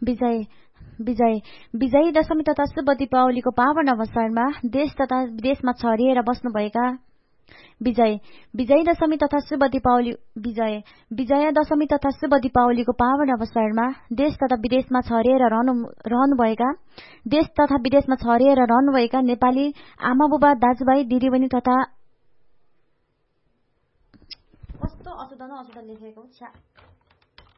विजय विजय विजयी दशमी तथा शुभ दीपावलीको पावन अवसरमा देश तथा विदेशमा छरिएर बस्नुभएका विजय दशमी तथा शुभ दीपावलीको पावन अवसरमा देश तथा विदेशमा छरिएर रहनुभएका नेपाली आमा बुबा दाजुभाइ दिदीबहिनी तथा कस्तो अशुद्ध लेखेको छ।